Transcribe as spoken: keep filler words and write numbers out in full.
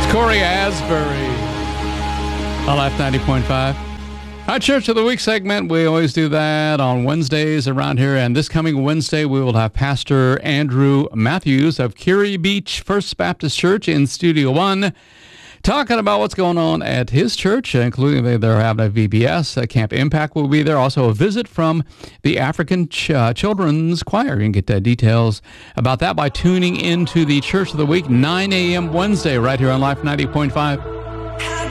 Corey Asbury on Life ninety point five. Our Church of the Week segment, we always do that on Wednesdays around here. And this coming Wednesday, we will have Pastor Andrew Matthews of Curie Beach First Baptist Church in Studio One, talking about what's going on at his church, including they're having a V B S. Uh, Camp Impact will be there. Also, a visit from the African Ch- uh, Children's Choir. You can get uh, details about that by tuning into the Church of the Week, nine a.m. Wednesday, right here on Life ninety point five.